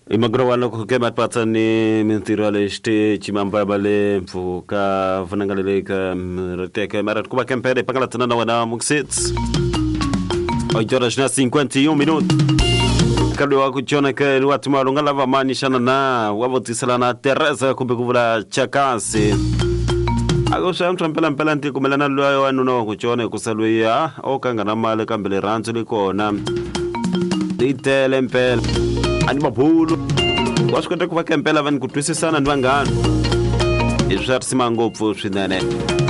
Imagrawalo ko kay matpatan ni mintirale este chimambabale mfuka vanangalele ka reteka marat kuba kempere pangalatana na wana muksits. 8 horas na 51 minutos. Kado wako chona ke watu malungala vamani shana na wavotisala na Teresa kumbekuvula chakasi. Ako siya mtrampela mpelanti kumelana luwa wanu na wako chona kusaluia okanga na male kambele ranzo likona. Ditele mpela. Ani mapulu. Washkote kufa kempela vani kutwisi sana ndwangano. Isharsi mangopu swinane.